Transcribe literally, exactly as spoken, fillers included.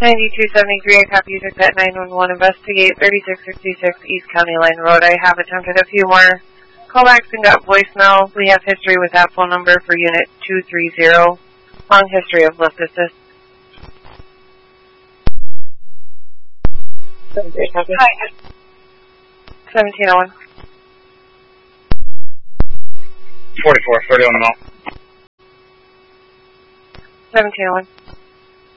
ninety-two seventy-three, I copy you took that nine one one, investigate thirty-six sixty-six East County Line Road. I have attempted a few more callbacks and got voicemail. We have history with that phone number for unit two three zero. Long history of lift assist. Hi. seventeen oh one. forty-four, thirty on the mall. seventeen oh one.